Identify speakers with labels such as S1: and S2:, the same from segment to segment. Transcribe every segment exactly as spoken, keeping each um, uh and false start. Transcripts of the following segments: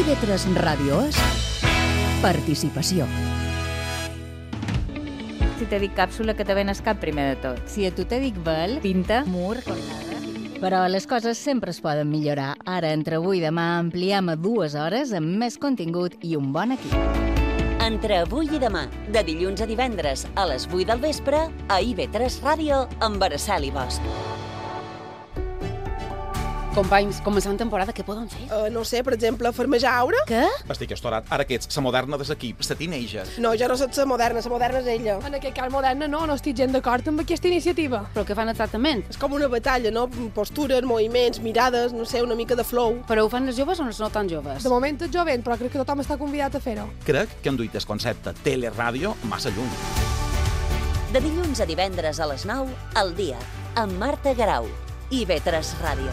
S1: I V tres Ràdio és participació.
S2: Si te dic càpsula, que te venes cap primer de tot.
S3: Si a tu te dic vel,
S2: Tinta.
S3: mur, cornada... Però les coses sempre es poden millorar. Ara, entre avui i demà, ampliem a dues hores amb més contingut i un bon equip.
S4: Entre avui i demà, de dilluns a divendres a les vuit del vespre, a I V tres Ràdio, amb Araceli Bosch.
S5: Companys, començant temporada, què poden fer?
S6: Uh, no sé, per exemple, farmejar aura?
S5: Què?
S7: Estic estorat. Ara que ets la moderna de l'equip, la teenager.
S6: No, jo no soc la moderna, la moderna és ella.
S8: En aquest cas moderna no, no estic gens d'acord amb aquesta iniciativa.
S5: Però què fan exactament?
S6: És com una batalla, no? Postures, moviments, mirades, no sé, una mica de flow.
S5: Però ho fan les joves o no tan joves?
S8: De moment tot jovent, però crec que tothom està convidat a fer-ho.
S7: Crec que han duit el concepte teleràdio massa lluny.
S4: De dilluns a divendres a les nou, al dia, amb Marta Garau. I V tres Ràdio.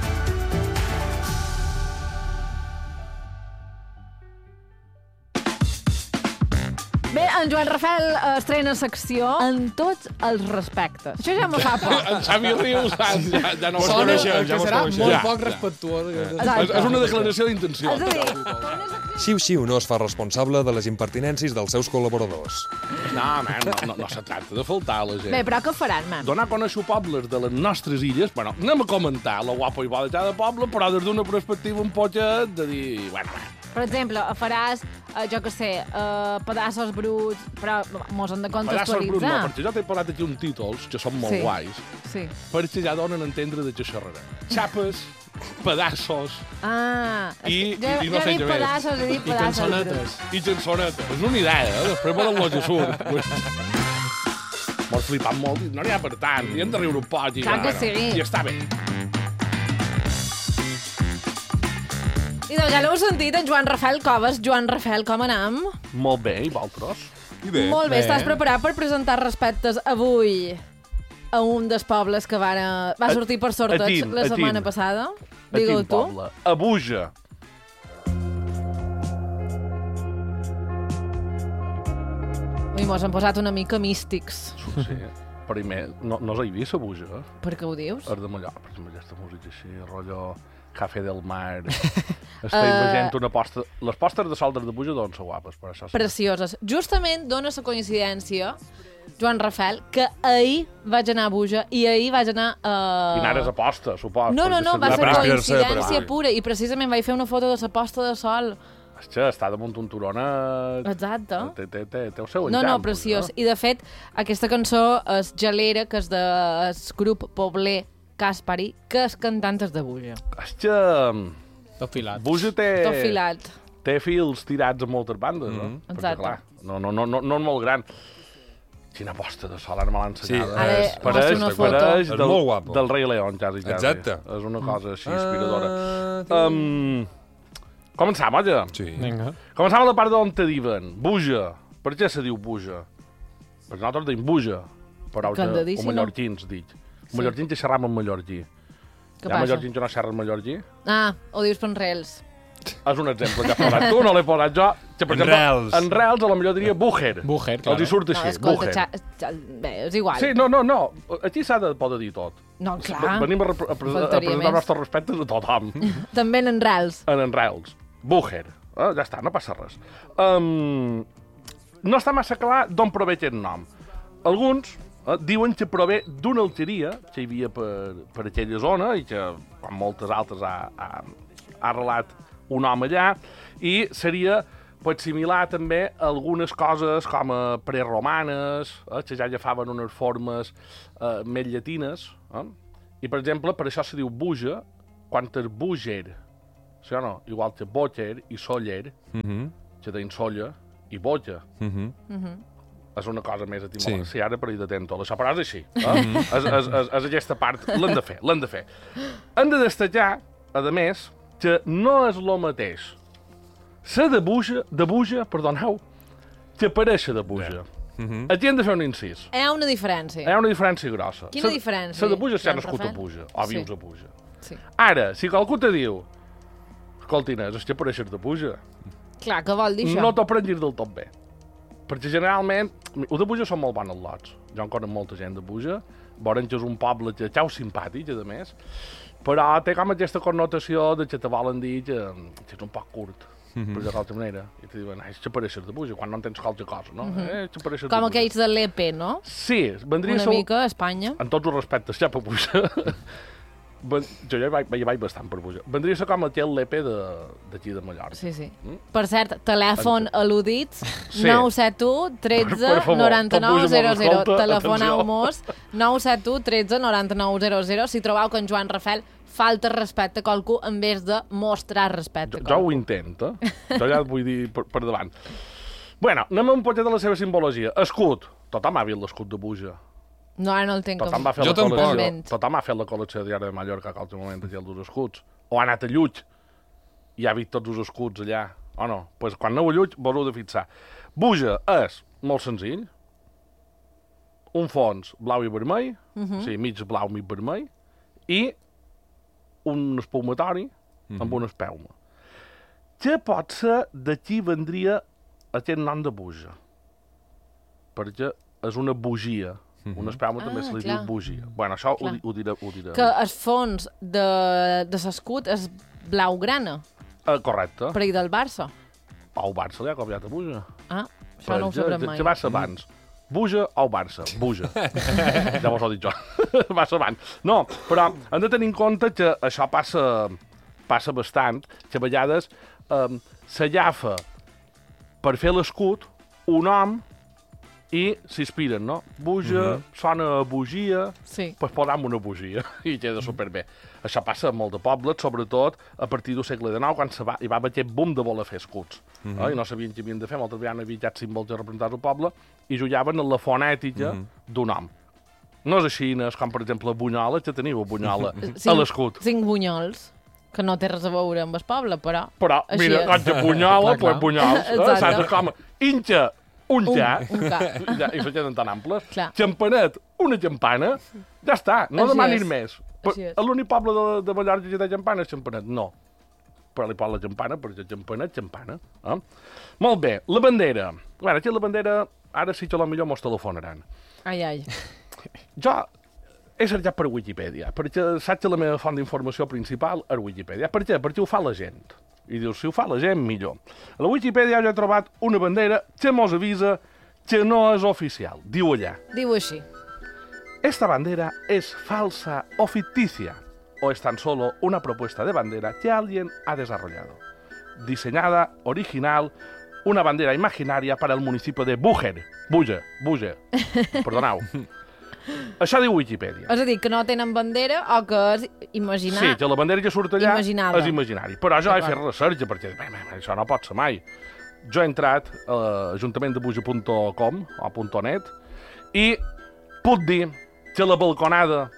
S9: Bé, en Joan Rafel estrena secció en tots els respectes. Això ja m'ho fa por.
S10: En Xavi Rius ja, ja no ho
S11: Sona
S10: coneixem.
S11: que serà molt poc respectuós.
S10: És, és una declaració d'intenció.
S9: És a dir,
S11: Xiu-Xiu no es fa responsable de les impertinències dels seus col·laboradors.
S10: No, man, no, no, no se tracta de faltar a la gent.
S9: bé, però què faran, man?
S10: Donar a conèixer pobles de les nostres illes, bueno, anem a comentar la guapa i bona de cada poble, però des d'una perspectiva un potxet de dir, bueno, bueno.
S9: Per exemple, faràs, eh, jo què sé, eh, pedaços bruts, però mos hem de
S10: Pedaços bruts, no,
S9: contextualitzar.
S10: perquè jo t'he posat aquí uns títols que són molt
S9: Sí.
S10: guais,
S9: Sí.
S10: perquè ja donen a entendre de què xerrarem. Xapes, pedaços
S9: Ah,
S10: I-
S9: jo,
S10: i- i no
S9: jo
S10: sé
S9: he dit
S10: què més.
S9: pedaços, he dit
S11: I
S9: pedaços.
S11: cançonetes.
S10: i cançonetes. És una idea, eh? Després me la que surt. M'ho flipat molt, no n'hi ha per tant, i hem de riure un poc. I,
S9: Clar que
S10: bueno,
S9: sí.
S10: I està bé.
S9: I doncs ja l'heu sentit, en Joan Rafel Coves. Joan Rafel, com anam?
S10: Molt bé, i vosaltres?
S11: I bé.
S9: Molt bé, estàs preparat per presentar respectes avui a un dels pobles que va, va sortir per
S10: a
S9: sorteig
S10: quin,
S9: la
S10: a
S9: setmana
S10: quin?
S9: passada?
S10: A
S9: Digue-ho
S10: quin
S9: tu.
S10: poble? A Buja.
S9: Ui, mos han posat una mica místics.
S10: Sí. Primer, no, no s'hi vist a Buja, eh?
S9: Per què ho dius?
S10: És de Mallorca, per exemple, aquesta música així, rotllo Café del Mar. Estem
S9: Uh,
S10: veient una posta... Les postes de sol des de Buja doncs són guapes, per això sí.
S9: Precioses. Justament dona la coincidència, Joan Rafel, que ahir vaig anar a Buja i ahir vaig anar a...
S10: I anares a posta, suposo.
S9: No, no, no, va ser
S11: per inspirar-se,
S9: coincidència
S11: per-
S9: pura i precisament vaig fer una foto de la posta de sol.
S10: Hòstia, està damunt un turonet...
S9: Exacte.
S10: Té, té, té, té el seu
S9: No,
S10: encant,
S9: no, preciós. I, de fet, aquesta cançó és Gelera, que és del grup Pobler Caspari, que és cantant és de Buja.
S10: Hòstia,
S11: Tot filat.
S10: Buja té...
S9: Tot filat.
S10: Té fils tirats a moltes bandes,
S11: Mhm.
S10: eh? Perquè,
S9: Exacte.
S10: clar, no, no, no, no, no és molt gran. Quina posta de sol, ara me l'ha
S11: Sí,
S10: ensenyada.
S9: Ara
S11: és,
S9: mostro
S10: Pareix,
S9: una foto.
S10: pareix
S11: És
S10: del,
S11: molt guapo.
S10: del Rei León, quasi, quasi.
S11: Exacte.
S10: És una cosa així inspiradora.
S11: Ah,
S10: Um, començam, oi?
S11: sí. Vinga.
S10: Començam a la part d'on te diuen. Buja. Per què se diu Buja? Perquè nosaltres diem Buja. Però
S9: Que han de dir,
S10: o
S9: si no.
S10: mallorquins, dic. Mallorquins que xerram en mallorquí.
S9: Què
S10: Hi ha
S9: passa?
S10: mallorquins que no xerren mallorquí?
S9: Ah, ho dius per enrels.
S10: És un exemple que has posat tu, no l'he posat jo. Que, per exemple,
S11: Enrels.
S10: En Reals, a la millor diria Búger.
S11: Búger,
S10: Els
S11: claro.
S10: hi surt
S9: No,
S10: així,
S9: escolta,
S10: Búger.
S9: xa, xa, bé, és igual.
S10: Sí, no, no, no. Aquí s'ha de poder dir tot.
S9: No, clar.
S10: Venim a, rep- a, pres- a
S9: Faltaria
S10: presentar
S9: més.
S10: els nostres respectes a tothom.
S9: També en enrels.
S10: En Enrels. Búger. Eh? Ja està, no passa res. Um, no està massa clar d'on prové aquest nom. Alguns eh, diuen que prové d'una alqueria que hi havia per, per aquella zona i que, com moltes altres, ha, ha, ha arrelat un home allà, i seria pues, similar també a algunes coses com a preromanes, eh, que ja agafaven unes formes eh, més llatines. Eh? I, per exemple, per això se diu Buja, quan és Búger, sí o no? Igual que Bóger i Soller,
S11: Mhm.
S10: que deien Solla i Boja.
S11: Mhm.
S10: És una cosa més etimològica.
S11: Sí.
S10: Sí, ara per ir d'atento. Això, però és així. Eh? és, és, és, és aquesta part. L'hem de fer, l'hem de fer. Hem de destacar, a més, que no és el mateix ser de Buja, de Buja, perdoneu, que aparèixer de Buja.
S11: Mhm.
S10: Aquí hem de fer un incís.
S9: Hi ha una diferència.
S10: Hi ha una diferència grossa.
S9: Quina
S10: Ser-
S9: diferència?
S10: Ser de Buja si ha
S9: Joan
S10: nascut a
S9: Rafel?
S10: Buja, o
S9: Sí.
S10: vius a Buja.
S9: Sí.
S10: Ara, si qualcú te diu escolta, Inés, és que apareixes de Buja,
S9: Clar, què vol dir això?
S10: no t'ho prenguis del tot bé. Perquè generalment, els de Buja són molt bons lots. Jo en conec molta gent de Buja, veurem que és un poble que xau simpàtic, a més, però té com aquesta connotació de que te volen dir que, que és un poc curt. mm-hmm. per de qualsevol manera, i te diuen, és xapareixes de Buja, quan no entens qualsevol cosa, no?
S9: Mm-hmm.
S10: Eh, xapareixes
S9: Com
S10: de Buja.
S9: aquells de l'E P, no?
S10: Sí, vendria...
S9: Una
S10: sol...
S9: mica a Espanya.
S10: En tots els respectes, ja per Buja. Jo ja hi vaig, hi vaig bastant per Buja. Vendria a ser com aquell l'E P d'aquí de Mallorca.
S9: Sí, sí.
S10: Mm?
S9: Per cert, telèfon al·ludit,
S10: Sí.
S9: nou set u tretze noranta-nou zero zero. Telefoneu-mos, nou set u tretze noranta-nou zero zero. Si trobeu que en Joan Rafel falta respecte a qualcú en vez de mostrar respecte a
S10: Jo,
S9: qualcú.
S10: jo ho intento, eh? Jo ja et vull dir per, per davant. Bueno, anem un poquet de la seva simbologia. Escut. Tothom ha vist l'escut de Buja.
S9: No, ara no el tinc.
S10: Tothom va fer
S11: Jo
S10: la
S11: tampoc.
S10: col·lecció. Tothom ha fet la col·lecció diària de Mallorca a qualsevol moment aquí els escuts. O ha anat a Lluig i ha vist tots els escuts allà. O no? Doncs pues quan aneu a Lluig vos heu de fixar. Buja és molt senzill. Un fons blau i vermell,
S9: Mhm.
S10: o sigui, mig blau, mig vermell, i un espumatori
S11: Mhm.
S10: amb una espelma. Que pot ser d'aquí vendria aquest nom de Buja. Perquè és una bugia. Una espelma
S9: Ah,
S10: també se li
S9: clar.
S10: diu bugia. Bueno, això ho,
S9: Clar.
S10: di- ho diré. Ho diré.
S9: Que el fons de, de l'escut és blaugrana,
S10: Uh, correcte.
S9: per ahir del Barça.
S10: O el Barça li ha copiat a Buja.
S9: Ah, això no ho sabrem mai.
S10: Ja va ser abans. Buja o el Barça? Buja. Ja vos ho he dit jo. Va ser abans. No, però hem de tenir en compte que això passa, passa bastant, que a vegades eh, s'agafa per fer l'escut un nom i s'inspiren, no? Buja,
S11: Mhm.
S10: sona a bugia,
S9: Sí.
S10: pues posam una bugia i queda superbé. Això passa a molt de pobles, sobretot a partir del segle dinou, quan se va, hi va haver aquest boom de voler fer escuts.
S11: Mhm.
S10: eh? I no sabien què havien de fer, moltes vegades havien ja símbols de representar el poble i jugaven en la fonètica
S11: Mhm.
S10: d'un nom. No és així, no és com, per exemple, Bunyola, que teniu Bunyola a
S9: Cinc-
S10: l'escut.
S9: Cinc bunyols, que no té res a veure amb el poble, però...
S10: Però,
S9: Així
S10: mira,
S9: és.
S10: quan de Bunyola,
S11: Clar,
S10: pues
S11: clar.
S10: Bunyols. Eh?
S9: Exacte.
S10: Saps com? Inxa, un
S9: Un-
S10: ja,
S9: un ca.
S10: ja, i se queden tan amples.
S9: Clar.
S10: Xampanet, una xampana, ja està, no
S9: Així
S10: demanis
S9: és.
S10: més.
S9: Així és.
S10: Però l'únic poble de, de Mallorca que té xampana és Xampanet, no. Però li posa la xampana, perquè xampanet, xampana. Eh? Molt bé, la bandera. Bueno, aquí la bandera, ara sí que potser mos telefonaran.
S9: Ai, ai.
S10: Jo he cercat per Wikipedia, perquè saps que la meva font d'informació principal és Wikipedia. Per què? Perquè ho fa la gent. I dius, si ho fa la gent, millor. A la Wikipedia jo he trobat una bandera que mos avisa que no és oficial. Diu allà.
S9: Diu així.
S10: Esta bandera es falsa o ficticia, o es tan solo una propuesta de bandera que alguien ha desarrollado. Diseñada, original, una bandera imaginaria para el municipio de Búger. Buja, Buja. Perdoneu. Això diu Wikipedia.
S9: És a dir, que no tenen bandera o que és imaginar...
S10: Sí, que la bandera que surt allà
S9: Imaginada.
S10: és imaginari. Però jo he fet
S9: D'acord.
S10: recerca, perquè bé, bé, això no pot ser mai. Jo he entrat a ajuntament de buja punt com o .net i puc dir que la balconada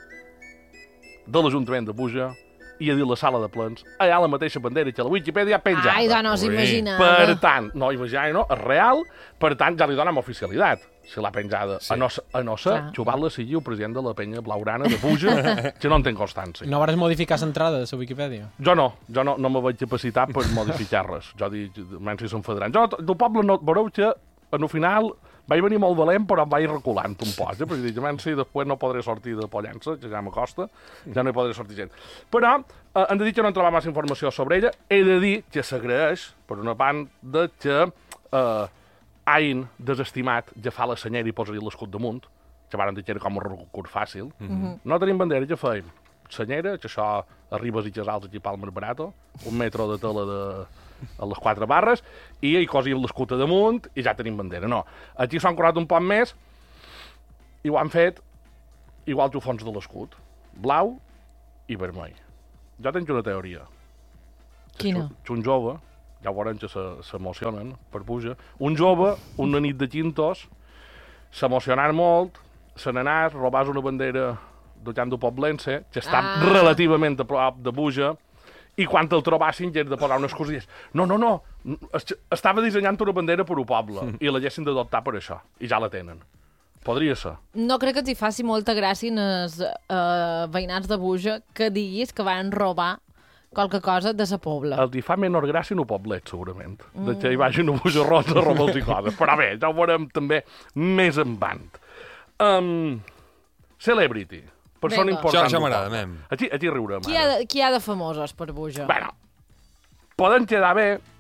S10: de l'Ajuntament de Buja i a dir la sala de plens, allà la mateixa bandera que la Wikipedia penjada.
S9: Ai, doncs
S11: Ui.
S9: imaginava.
S10: Per tant, no imaginar, no, és real, per tant, ja li donem oficialitat, si l'ha penjada.
S11: Sí.
S10: A no, ser- a no ser
S9: Clar.
S10: que Ubalda sigui el president de la penya blaugrana de Buja, que no en té constància.
S12: No vas modificar l'entrada de la Wikipedia?
S10: Jo no, jo no, no me vaig capacitar per modificar res. Jo dic, menys si s'enfadaran. Jo, del poble, no, veureu que, en el final, vaig venir molt valent, però em vaig reculant un poc, eh? perquè dic, menys si després no podré sortir de Pollença, que ja m'acosta, ja no hi podré sortir gent. Però, eh, hem de dir que no hem trobat massa informació sobre ella, he de dir que s'agraeix, per una banda, que eh, hagin desestimat ja fa la senyera i posar-hi l'escut damunt, que van dir que era com un recurs fàcil.
S9: Mhm.
S10: No tenim bandera, ja feim senyera, que això arribes i casals aquí a Palmer Barato, un metro de tela de, a les quatre barres, i hi cosíem l'escut a damunt i ja tenim bandera. No, aquí s'han curat un poc més i ho han fet igual que el fons de l'escut, blau i vermell. Jo tinc una teoria.
S9: Quina?
S10: Que un jove, ja ho veurem que se- s'emocionen per puja, un jove, una nit de quintos, s'emocionar molt, se n'anàs, robàs una bandera del camp de Poblense, que està
S9: Ah.
S10: relativament a prop de Buja, i quan te'l trobassin ja has de posar unes coses. No, no, no, es- estava dissenyant una bandera per un poble, i la haguessin d'adoptar per això, i ja la tenen. Podria ser.
S9: No crec que els hi faci molta gràcia als uh, veïnats de Buja que diguis que van robar qualque cosa de sa pobla.
S10: El hi fa menor gràcia en un poblet, segurament. Mm. De que hi vagin a Buja Rosa a robar-los i coses. Però bé, ja ho veurem també més endavant. Um, celebrity. Persona
S9: Vinga.
S10: important.
S11: Això- això
S10: del
S11: m'agrada,
S10: poble.
S11: mem.
S10: Aquí, aquí riurem.
S9: Qui hi, ha de, qui hi ha de famosos per Buja?
S10: Bueno, poden quedar bé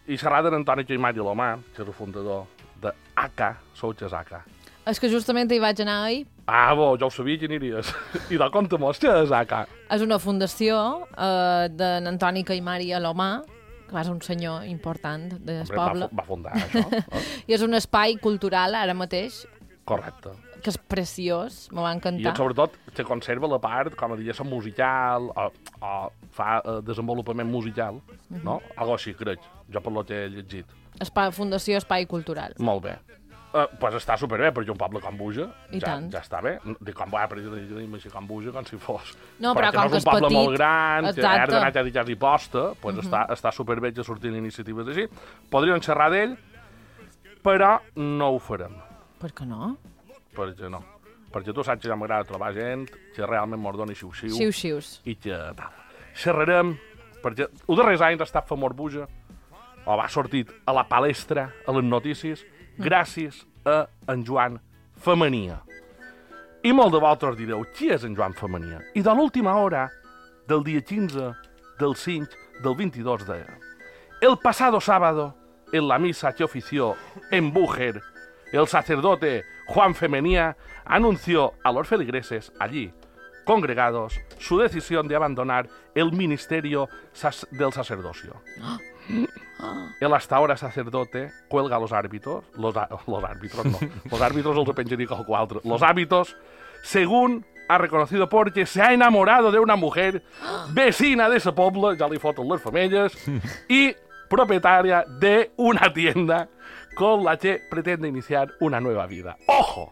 S10: I xerrada d'Antoni Caimari Lomà, que és el fundador de A C A, Souches A C A.
S9: És que justament hi vaig anar ahir.
S10: Ah, bo, ja ho sabia que aniries. I de compte-mos, què és A C A?
S9: És una fundació eh, d'Antoni Caimari Lomà, que va ser un senyor important del
S10: Hombre,
S9: poble.
S10: Va, va fundar això. Eh?
S9: I és un espai cultural, ara mateix,
S10: Correcte.
S9: que és preciós, me va encantar.
S10: I sobretot se conserva la part, com a diguéssim, musical, o, o fa uh, desenvolupament musical, uh -huh. no? Algo així, crec, jo per lo que he llegit.
S9: Espai, Fundació Espai Cultural.
S10: Molt bé. Uh, pues està superbé, perquè un poble com Buja
S9: I
S10: ja,
S9: tant.
S10: ja està bé. Dic, com, va, però jo dic així com Buja, com si fos.
S9: No, però,
S10: però
S9: com
S10: no
S9: que
S10: és un poble
S9: petit,
S10: molt gran, que ha d'anar a dir i posta, pues
S9: Uh -huh.
S10: està, està superbé que sortint iniciatives així. Podríem xerrar d'ell, però no ho farem.
S9: Per què no?
S10: Perquè no. Perquè tu saps que ja m'agrada trobar gent que realment mos doni xiu-xiu.
S9: Xiu-xius.
S10: I que tal. Xerrarem, perquè els darrers anys ha estat famós Buja, o va sortir a la palestra, a les notícies, gràcies a en Joan Femenia. I molt de vosaltres direu, qui és en Joan Femenia? I de l'última hora, del dia quinze, del cinc, del veintidós de... El pasado sábado, en la misa que ofició en Búger, el sacerdote Juan Femenía anunció a los feligreses allí congregados su decisión de abandonar el ministerio sas- del sacerdocio. El hasta ahora sacerdote cuelga a los árbitros, los, á- los árbitros no, los árbitros els penjaria qualcú altre, los hábitos, según ha reconocido porque se ha enamorado de una mujer vecina de ese pueblo, ja li foten les femelles, y propietaria de una tienda con la que pretende iniciar una nueva vida. ¡Ojo!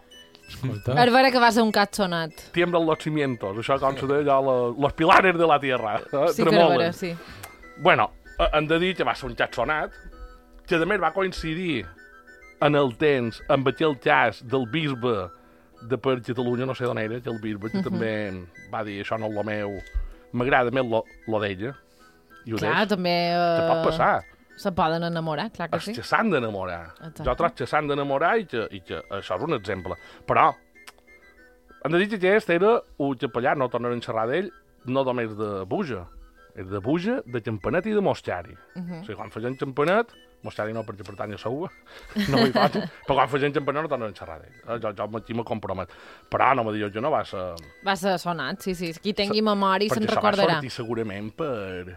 S9: A veure que va ser un cat sonat.
S10: Tiemblan los cimientos, això com se deia, lo- los pilares de la tierra. Eh?
S9: Sí que era
S10: Tremolen.
S9: vera, sí.
S10: Bueno, eh, hem de dir que va ser un xat sonat, que a més va coincidir en el temps amb aquell cas del bisbe de per Catalunya, no sé d'on era, que el bisbe que
S9: Mhm.
S10: també va dir això no és lo meu, m'agrada més lo, lo d'ella. I ho
S9: Clar,
S10: deix.
S9: també...
S10: Què pot passar?
S9: Se poden enamorar, clar que
S10: Els
S9: sí.
S10: que s'han d'enamorar.
S9: Exacte.
S10: Jo trobo que s'han d'enamorar i, que, i que això és un exemple. Però, hem de dir que aquest era un capellà, no tornarem a xerrar d'ell, no només de Buja. És de Buja, de Campanet i de Mostari.
S9: Mhm.
S10: O sigui, quan feien Campanet, Mostari no perquè pertany a Saua, no m'hi faig, però quan feien Campanet no tornarem a xerrar d'ell. Eh? Jo, jo aquí me compromet. Però no me dius que no va ser...
S9: Va ser sonat, sí, sí. Qui tingui memòria se'n
S10: Perquè això va
S9: recordarà.
S10: sortir segurament per...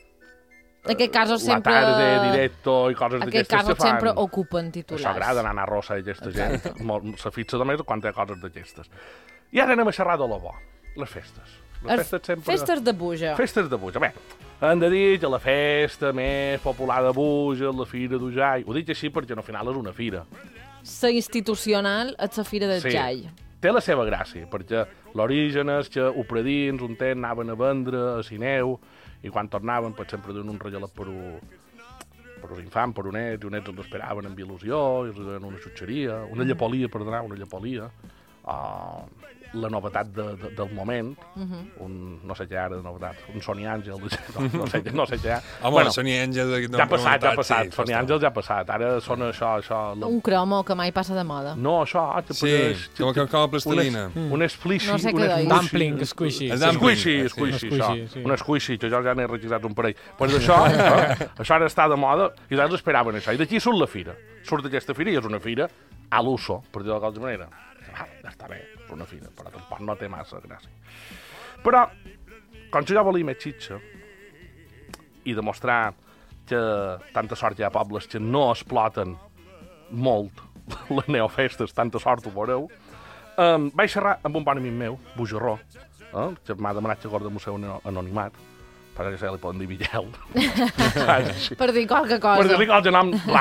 S9: En aquest cas sempre...
S10: La tarda, directo i coses
S9: En
S10: d'aquestes
S9: aquest cas
S10: que fan.
S9: sempre ocupen titulars.
S10: Això agrada anar a rossa i aquesta gent. Molt- Se fixa només quan té coses d'aquestes. I ara anem a xerrar de lo bo. Les festes. Les
S9: Les
S10: festes sempre...
S9: Festes de Buja.
S10: Festes de Buja. Bé, hem de dir que la festa més popular de Buja, la Fira d'Ujai... Ho dic així perquè al final és una fira.
S9: La institucional és la Fira del
S10: Sí.
S9: Jai.
S10: Té la seva gràcia, perquè l'origen és que opredins un temps anaven a vendre a Sineu i quan tornaven pues, sempre donen un regalet per un, per un infant, per un net, i un net els esperaven amb il·lusió, i els donen una xutxeria, una llepolia, perdona, una llepolia. Uh, la novetat de, de, del moment,
S9: Mhm.
S10: un, no sé què ara de novetat, un Sony Àngel, no, no, sé, no sé què.
S11: Home, el Sony Àngel de- de
S10: ja ha passat, ja ha
S11: novetat,
S10: passat,
S11: sí,
S10: Sony
S11: està.
S10: Àngel ja ha passat, ara sona això, això... La...
S9: Un cromo que mai passa de moda.
S10: No, això, que
S11: Sí,
S10: podés-
S11: com, com, com a plastilina.
S10: Un, un squishy,
S9: No sé què
S10: un
S9: deia.
S10: squishy.
S12: Dumpling, squishy.
S10: El
S12: Sí.
S10: dumpling. Squishy,
S12: Sí,
S10: squishy,
S12: un
S10: això.
S12: squishy, sí.
S10: Un squishy, que jo ja n'he registrat un parell. Pues això, eh, això ara està de moda, i nosaltres esperaven això. I d'aquí surt la fira. Surt aquesta fira i és una fira a l'uso, per dir-ho de qualsevol manera. Ah, ja està bé, és una fira, però tampoc no té massa gràcia. Però, com que jo volia més xitxa i demostrar que tanta sort hi ha pobles que no exploten molt les neofestes, tanta sort ho veureu, um, vaig xerrar amb un bon amic meu, Bujarró, eh, que m'ha demanat que guarda el seu anonimat, perquè se li poden dir Villel.
S9: Per dir qualque cosa.
S10: Per dir-li qualque nom